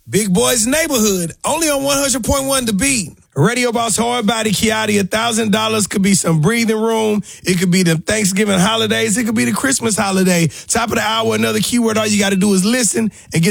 Big Boys Neighborhood, only on 100.1 The Beat. Radio Boss Hard Body Kiati, $1,000 could be some breathing room. It could be the Thanksgiving holidays. It could be the Christmas holiday. Top of the hour, another keyword. All you got to do is listen and get